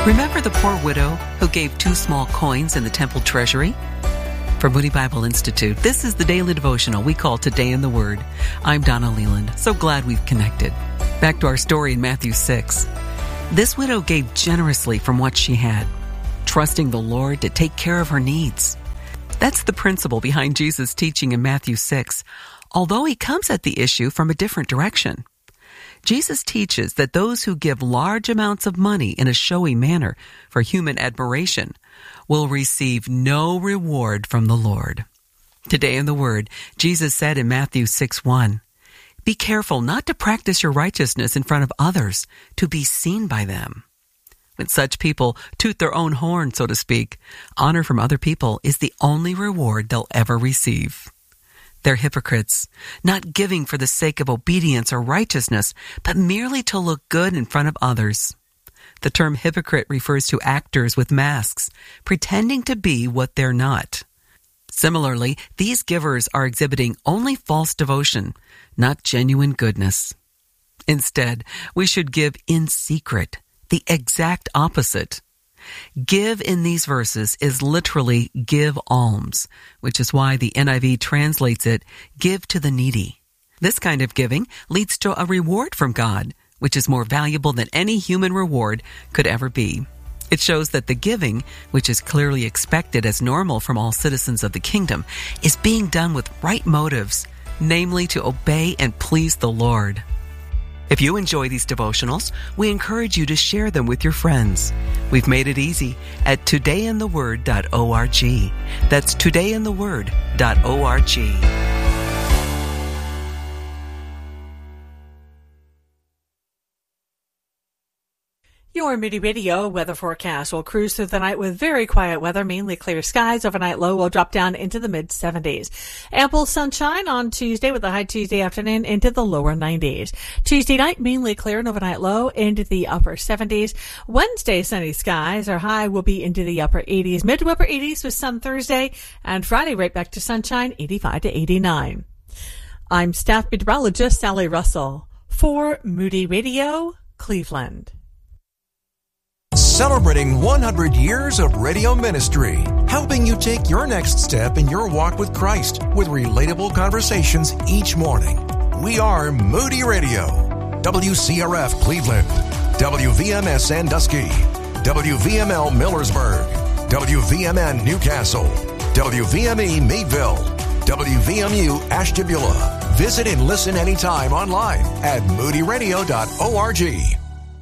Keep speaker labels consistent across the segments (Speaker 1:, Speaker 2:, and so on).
Speaker 1: Remember the poor widow who gave 2 small coins in the temple treasury? From Moody Bible Institute, this is the daily devotional we call Today in the Word. I'm Donna Leland. So glad we've connected. Back to our story in Matthew 6. This widow gave generously from what she had, trusting the Lord to take care of her needs. That's the principle behind Jesus' teaching in Matthew 6, although he comes at the issue from a different direction. Jesus teaches that those who give large amounts of money in a showy manner for human admiration will receive no reward from the Lord. Today in the Word, Jesus said in Matthew 6:1, "Be careful not to practice your righteousness in front of others to be seen by them." When such people toot their own horn, so to speak, honor from other people is the only reward they'll ever receive. They're hypocrites, not giving for the sake of obedience or righteousness, but merely to look good in front of others. The term hypocrite refers to actors with masks, pretending to be what they're not. Similarly, these givers are exhibiting only false devotion, not genuine goodness. Instead, we should give in secret, the exact opposite. Give in these verses is literally give alms, which is why the NIV translates it, give to the needy. This kind of giving leads to a reward from God, which is more valuable than any human reward could ever be. It shows that the giving, which is clearly expected as normal from all citizens of the kingdom, is being done with right motives, namely to obey and please the Lord. If you enjoy these devotionals, we encourage you to share them with your friends. We've made it easy at todayintheword.org. That's todayintheword.org.
Speaker 2: Your Moody Radio weather forecast will cruise through the night with very quiet weather, mainly clear skies. Overnight low will drop down into the mid-70s. Ample sunshine on Tuesday with a high Tuesday afternoon into the lower 90s. Tuesday night, mainly clear and overnight low into the upper 70s. Wednesday, sunny skies. Our high will be into the upper 80s, mid to upper 80s with sun Thursday. And Friday, right back to sunshine, 85 to 89. I'm staff meteorologist Sally Russell for Moody Radio, Cleveland.
Speaker 3: Celebrating 100 years of radio ministry, helping you take your next step in your walk with Christ with relatable conversations each morning. We are Moody Radio, WCRF Cleveland, WVMS Sandusky, WVML Millersburg, WVMN Newcastle, WVME Meadville, WVMU Ashtabula. Visit and listen anytime online at moodyradio.org.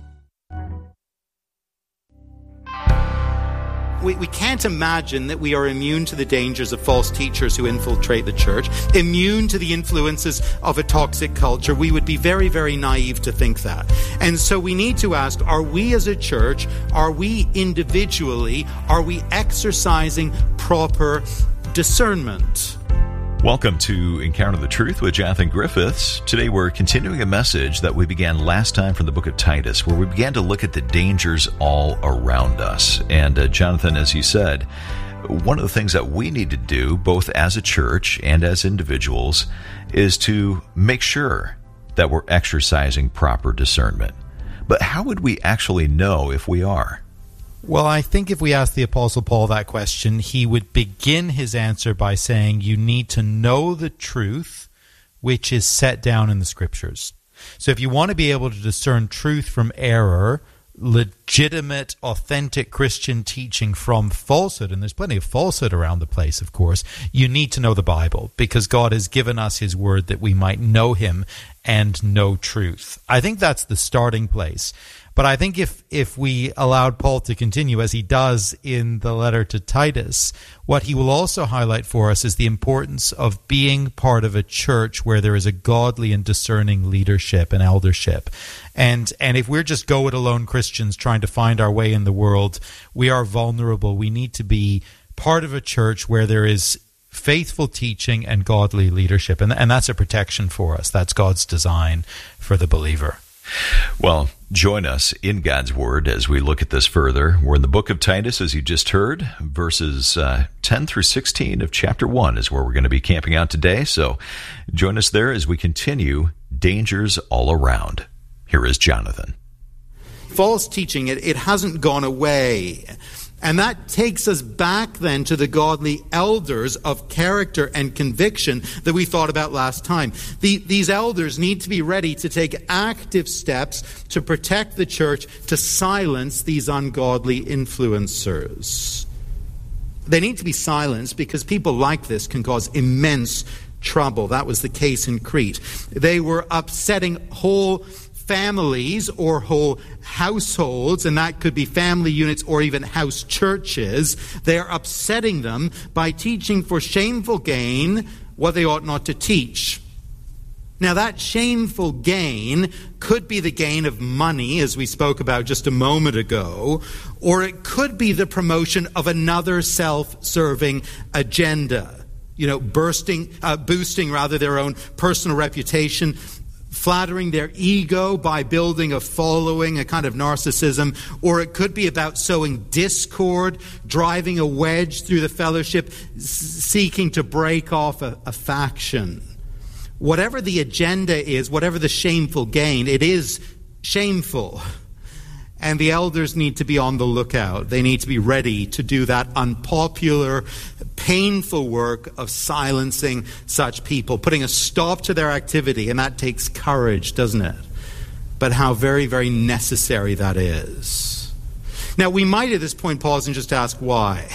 Speaker 4: We can't imagine that we are immune to the dangers of false teachers who infiltrate the church, immune to the influences of a toxic culture. We would be very, very naive to think that. And so we need to ask, are we as a church, are we individually, are we exercising proper discernment?
Speaker 5: Welcome to Encounter the Truth with Jonathan Griffiths. Today we're continuing a message that we began last time from the book of Titus, where we began to look at the dangers all around us. And Jonathan, as you said, one of the things that we need to do, both as a church and as individuals, is to make sure that we're exercising proper discernment. But how would we actually know if we are?
Speaker 6: Well, I think if we ask the Apostle Paul that question, he would begin his answer by saying you need to know the truth which is set down in the Scriptures. So if you want to be able to discern truth from error, legitimate, authentic Christian teaching from falsehood, and there's plenty of falsehood around the place, of course, you need to know the Bible, because God has given us his word that we might know him and know truth. I think that's the starting place. But I think if we allowed Paul to continue, as he does in the letter to Titus, what he will also highlight for us is the importance of being part of a church where there is a godly and discerning leadership and eldership. And if we're just go-it-alone Christians trying to find our way in the world, we are vulnerable. We need to be part of a church where there is faithful teaching and godly leadership. And that's a protection for us. That's God's design for the believer.
Speaker 5: Well, join us in God's Word as we look at this further. We're in the book of Titus, as you just heard. Verses 10 through 16 of chapter 1 is where we're going to be camping out today. So join us there as we continue Dangers All Around. Here is Jonathan.
Speaker 4: false teaching, it hasn't gone away. And that takes us back then to the godly elders of character and conviction that we thought about last time. These elders need to be ready to take active steps to protect the church, to silence these ungodly influencers. They need to be silenced because people like this can cause immense trouble. That was the case in Crete. They were upsetting whole families or whole households, and that could be family units or even house churches. They are upsetting them by teaching for shameful gain what they ought not to teach. Now, that shameful gain could be the gain of money, as we spoke about just a moment ago, or it could be the promotion of another self-serving agenda. Boosting their own personal reputation, flattering their ego by building a following, a kind of narcissism, or it could be about sowing discord, driving a wedge through the fellowship, seeking to break off a faction. Whatever the agenda is, whatever the shameful gain, it is shameful. And the elders need to be on the lookout. They need to be ready to do that unpopular, painful work of silencing such people, putting a stop to their activity. And that takes courage, doesn't it? But how very, very necessary that is. Now, we might at this point pause and just ask why.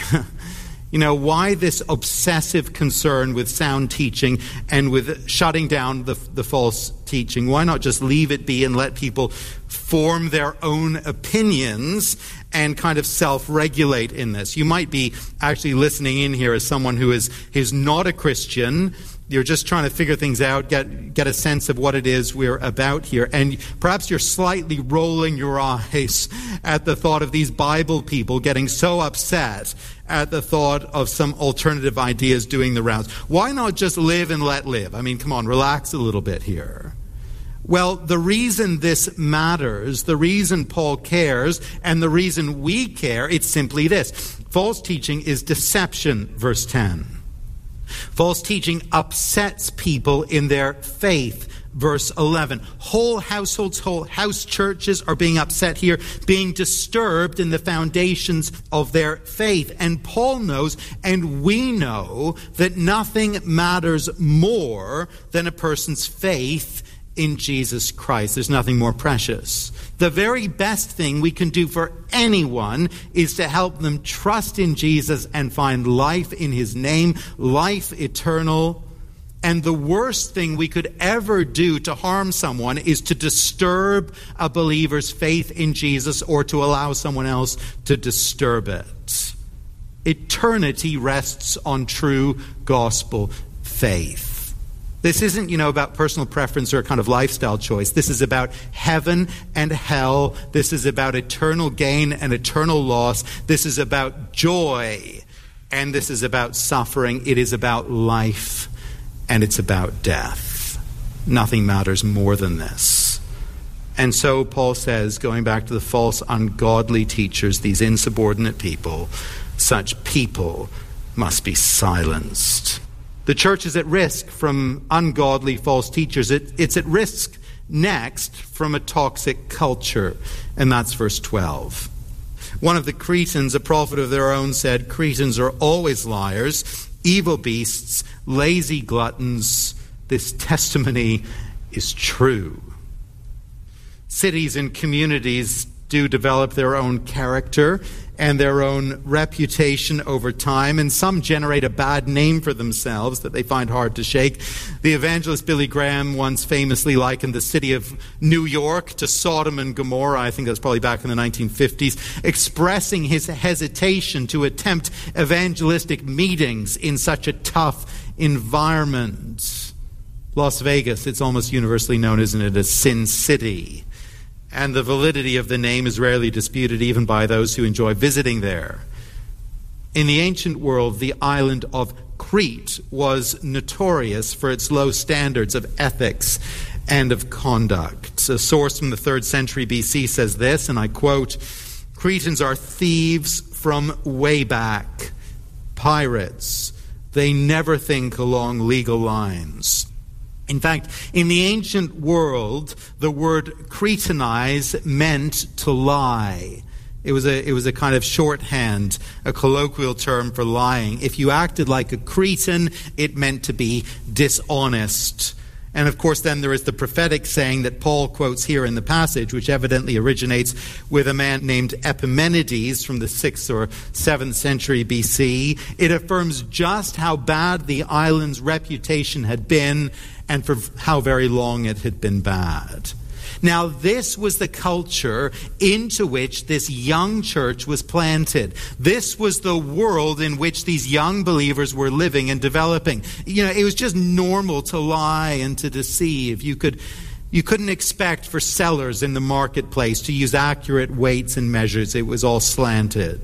Speaker 4: Why this obsessive concern with sound teaching and with shutting down the false teaching? Why not just leave it be and let people form their own opinions and kind of self-regulate in this? You might be actually listening in here as someone who is not a Christian. You're just trying to figure things out, get a sense of what it is we're about here. And perhaps you're slightly rolling your eyes at the thought of these Bible people getting so upset at the thought of some alternative ideas doing the rounds. Why not just live and let live? I mean, come on, relax a little bit here. Well, the reason this matters, the reason Paul cares, and the reason we care, it's simply this. False teaching is deception, verse 10. False teaching upsets people in their faith, verse 11. Whole households, whole house churches are being upset here, being disturbed in the foundations of their faith. And Paul knows, and we know, that nothing matters more than a person's faith in Jesus Christ. There's nothing more precious. The very best thing we can do for anyone is to help them trust in Jesus and find life in his name, life eternal. And the worst thing we could ever do to harm someone is to disturb a believer's faith in Jesus or to allow someone else to disturb it. Eternity rests on true gospel faith. This isn't, about personal preference or a kind of lifestyle choice. This is about heaven and hell. This is about eternal gain and eternal loss. This is about joy. And this is about suffering. It is about life. And it's about death. Nothing matters more than this. And so Paul says, going back to the false, ungodly teachers, these insubordinate people, such people must be silenced. The church is at risk from ungodly false teachers. It's at risk next from a toxic culture. And that's verse 12. One of the Cretans, a prophet of their own, said, Cretans are always liars, evil beasts, lazy gluttons. This testimony is true. Cities and communities do develop their own character and their own reputation over time, and some generate a bad name for themselves that they find hard to shake. The evangelist Billy Graham once famously likened the city of New York to Sodom and Gomorrah. I think that was probably back in the 1950s, expressing his hesitation to attempt evangelistic meetings in such a tough environment. Las Vegas, it's almost universally known, isn't it, as Sin City. And the validity of the name is rarely disputed even by those who enjoy visiting there. In the ancient world, the island of Crete was notorious for its low standards of ethics and of conduct. A source from the 3rd century BC says this, and I quote, Cretans are thieves from way back, pirates. They never think along legal lines. In fact, in the ancient world, the word Cretanize meant to lie. It was a kind of shorthand, a colloquial term for lying. If you acted like a Cretan, it meant to be dishonest. And of course, then there is the prophetic saying that Paul quotes here in the passage, which evidently originates with a man named Epimenides from the 6th or 7th century BC. It affirms just how bad the island's reputation had been and for how very long it had been bad. Now, this was the culture into which this young church was planted. This was the world in which these young believers were living and developing. It was just normal to lie and to deceive. You couldn't expect for sellers in the marketplace to use accurate weights and measures. It was all slanted.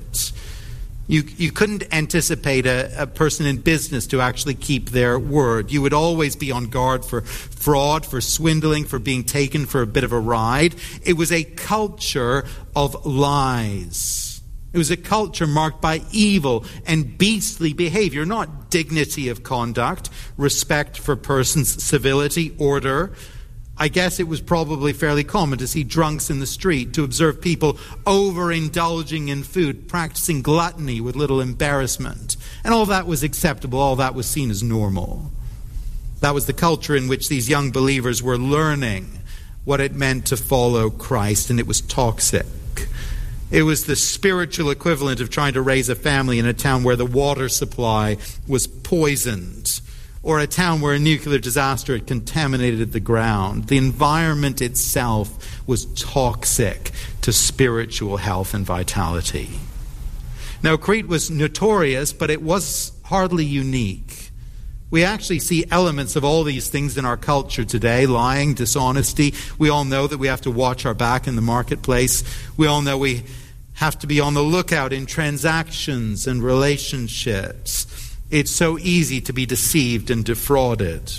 Speaker 4: You couldn't anticipate a person in business to actually keep their word. You would always be on guard for fraud, for swindling, for being taken for a bit of a ride. It was a culture of lies. It was a culture marked by evil and beastly behavior, not dignity of conduct, respect for persons, civility, order. I guess it was probably fairly common to see drunks in the street, to observe people overindulging in food, practicing gluttony with little embarrassment. And all that was acceptable, all that was seen as normal. That was the culture in which these young believers were learning what it meant to follow Christ, and it was toxic. It was the spiritual equivalent of trying to raise a family in a town where the water supply was poisoned, or a town where a nuclear disaster had contaminated the ground. The environment itself was toxic to spiritual health and vitality. Now, Crete was notorious, but it was hardly unique. We actually see elements of all these things in our culture today: lying, dishonesty. We all know that we have to watch our back in the marketplace. We all know we have to be on the lookout in transactions and relationships. It's so easy to be deceived and defrauded.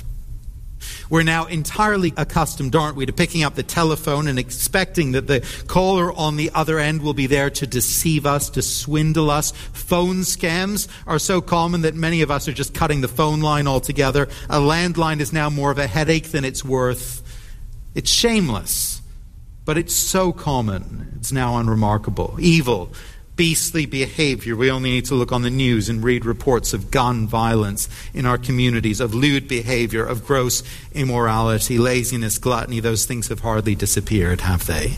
Speaker 4: We're now entirely accustomed, aren't we, to picking up the telephone and expecting that the caller on the other end will be there to deceive us, to swindle us. Phone scams are so common that many of us are just cutting the phone line altogether. A landline is now more of a headache than it's worth. It's shameless, but it's so common. It's now unremarkable. Evil, beastly behavior. We only need to look on the news and read reports of gun violence in our communities, of lewd behavior, of gross immorality, laziness, gluttony. Those things have hardly disappeared, have they?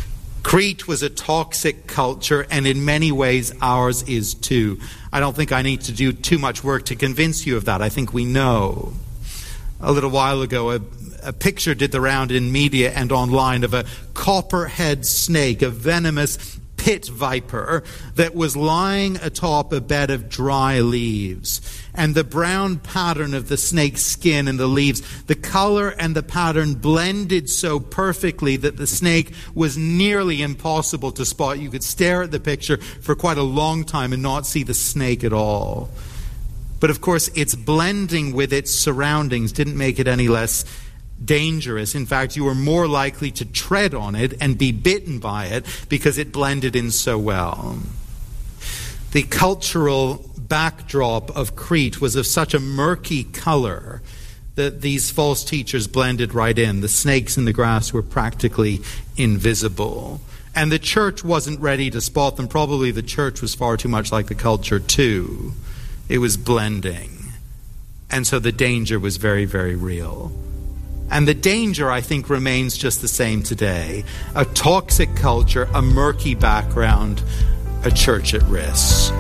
Speaker 4: Crete was a toxic culture, and in many ways ours is too. I don't think I need to do too much work to convince you of that. I think we know. A little while ago, a picture did the round in media and online of a copperhead snake, a venomous pit viper that was lying atop a bed of dry leaves. And the brown pattern of the snake's skin and the leaves, the color and the pattern blended so perfectly that the snake was nearly impossible to spot. You could stare at the picture for quite a long time and not see the snake at all. But of course, its blending with its surroundings didn't make it any less dangerous. In fact, you were more likely to tread on it and be bitten by it because it blended in so well. The cultural backdrop of Crete was of such a murky color that these false teachers blended right in. The snakes in the grass were practically invisible. And the church wasn't ready to spot them. Probably the church was far too much like the culture too. It was blending. And so the danger was very, very real. And the danger, I think, remains just the same today. A toxic culture, a murky background, a church at risk.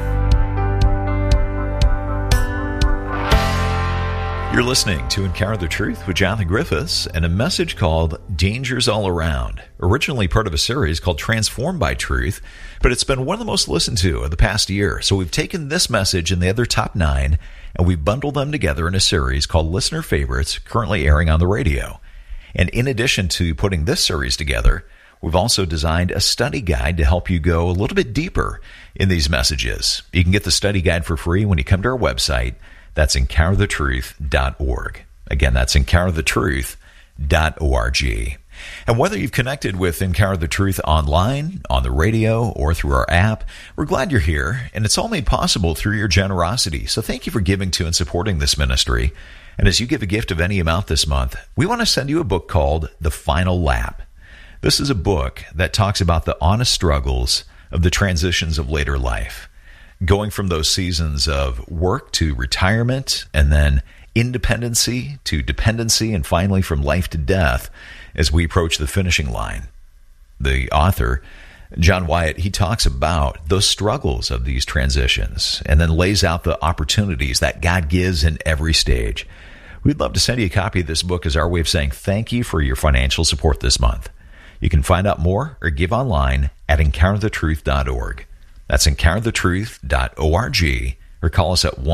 Speaker 5: You're listening to Encounter the Truth with Jonathan Griffiths and a message called Dangers All Around, originally part of a series called Transformed by Truth, but it's been one of the most listened to in the past year. So we've taken this message and the other top 9 and we've bundled them together in a series called Listener Favorites, currently airing on the radio. And in addition to putting this series together, we've also designed a study guide to help you go a little bit deeper in these messages. You can get the study guide for free when you come to our website. That's encounterthetruth.org. Again, that's encounterthetruth.org. And whether you've connected with Encounter the Truth online, on the radio, or through our app, we're glad you're here, and it's all made possible through your generosity. So thank you for giving to and supporting this ministry. And as you give a gift of any amount this month, we want to send you a book called The Final Lap. This is a book that talks about the honest struggles of the transitions of later life, going from those seasons of work to retirement, and then independency to dependency, and finally from life to death as we approach the finishing line. The author, John Wyatt, he talks about those struggles of these transitions and then lays out the opportunities that God gives in every stage. We'd love to send you a copy of this book as our way of saying thank you for your financial support this month. You can find out more or give online at encounterthetruth.org. That's encounterthetruth.org, or call us at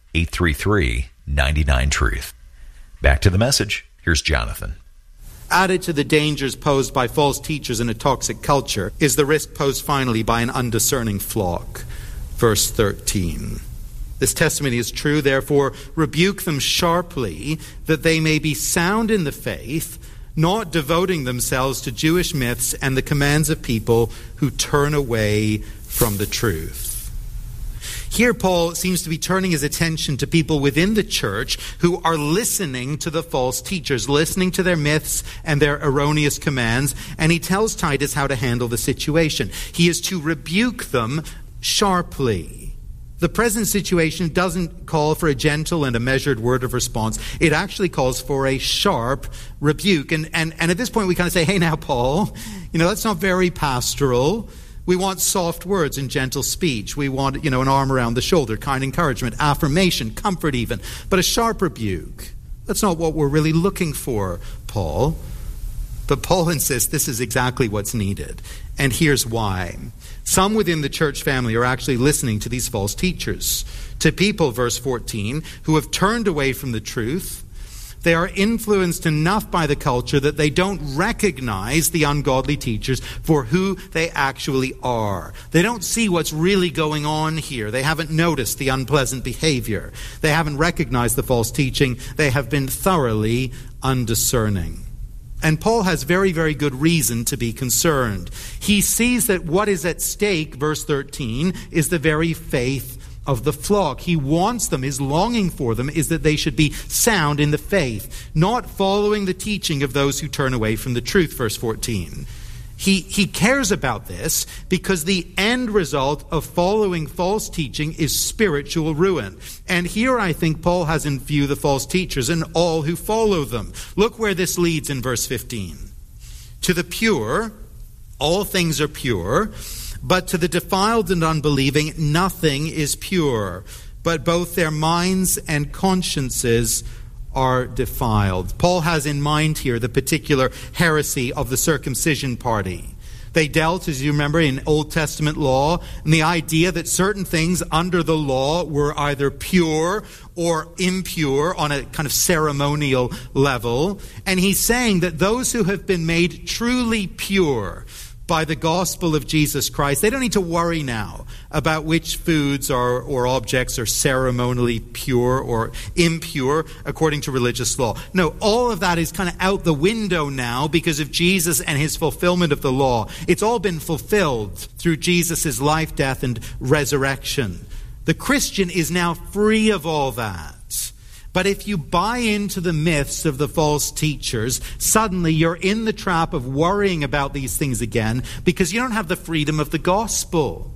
Speaker 5: 1-833-99-TRUTH. Back to the message. Here's Jonathan.
Speaker 4: Added to the dangers posed by false teachers in a toxic culture is the risk posed finally by an undiscerning flock. Verse 13. This testimony is true, therefore rebuke them sharply, that they may be sound in the faith, not devoting themselves to Jewish myths and the commands of people who turn away from the truth. Here, Paul seems to be turning his attention to people within the church who are listening to the false teachers, listening to their myths and their erroneous commands, and he tells Titus how to handle the situation. He is to rebuke them sharply. The present situation doesn't call for a gentle and a measured word of response. It actually calls for a sharp rebuke. And at this point we kind of say, hey now, Paul, that's not very pastoral. We want soft words and gentle speech. We want, an arm around the shoulder, kind encouragement, affirmation, comfort even. But a sharp rebuke, that's not what we're really looking for, Paul. But Paul insists this is exactly what's needed. And here's why. Some within the church family are actually listening to these false teachers. To people, verse 14, who have turned away from the truth. They are influenced enough by the culture that they don't recognize the ungodly teachers for who they actually are. They don't see what's really going on here. They haven't noticed the unpleasant behavior. They haven't recognized the false teaching. They have been thoroughly undiscerning. And Paul has very, very good reason to be concerned. He sees that what is at stake, verse 13, is the very faith of the flock. He wants them, his longing for them is that they should be sound in the faith, not following the teaching of those who turn away from the truth, verse 14. He cares about this because the end result of following false teaching is spiritual ruin. And here I think Paul has in view the false teachers and all who follow them. Look where this leads in verse 15. To the pure, all things are pure, but to the defiled and unbelieving, nothing is pure, but both their minds and consciences are defiled. Paul has in mind here the particular heresy of the circumcision party. They dealt, as you remember, in Old Testament law, and the idea that certain things under the law were either pure or impure on a kind of ceremonial level. And he's saying that those who have been made truly pure by the gospel of Jesus Christ, they don't need to worry now about which foods or objects are ceremonially pure or impure according to religious law. No, all of that is kind of out the window now because of Jesus and his fulfillment of the law. It's all been fulfilled through Jesus' life, death, and resurrection. The Christian is now free of all that. But if you buy into the myths of the false teachers, suddenly you're in the trap of worrying about these things again because you don't have the freedom of the gospel.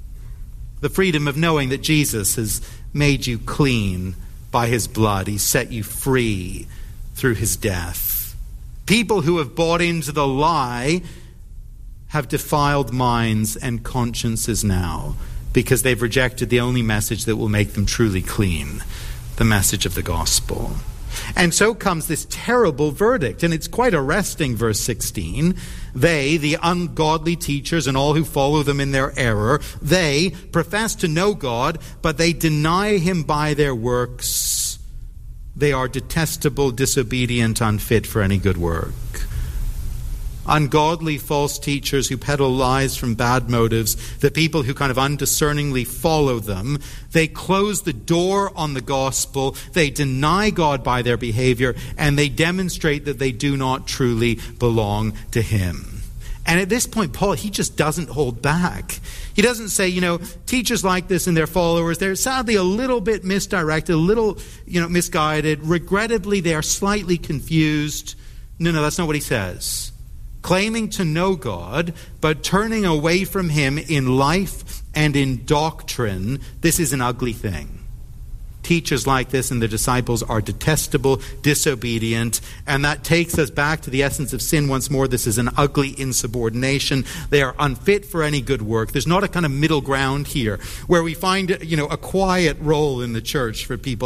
Speaker 4: The freedom of knowing that Jesus has made you clean by his blood. He set you free through his death. People who have bought into the lie have defiled minds and consciences now because they've rejected the only message that will make them truly clean. The message of the gospel. And so comes this terrible verdict, and it's quite arresting, verse 16. They, the ungodly teachers and all who follow them in their error, they profess to know God, but they deny him by their works. They are detestable, disobedient, unfit for any good work. ungodly false teachers who peddle lies from bad motives, the people who kind of undiscerningly follow them, they close the door on the gospel, they deny God by their behavior, and they demonstrate that they do not truly belong to him. And at this point, Paul, he just doesn't hold back. He doesn't say, teachers like this and their followers, they're sadly a little bit misdirected, a little, misguided. Regrettably, they are slightly confused. No, that's not what he says. Claiming to know God, but turning away from him in life and in doctrine, this is an ugly thing. Teachers like this and the disciples are detestable, disobedient, and that takes us back to the essence of sin once more. This is an ugly insubordination. They are unfit for any good work. There's not a kind of middle ground here where we find, a quiet role in the church for people